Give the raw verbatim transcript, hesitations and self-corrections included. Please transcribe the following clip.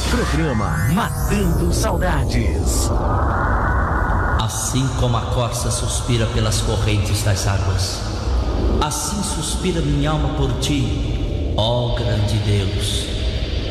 Programa Matando Saudades. Assim como a corça suspira pelas correntes das águas, assim suspira minha alma por ti, ó grande Deus.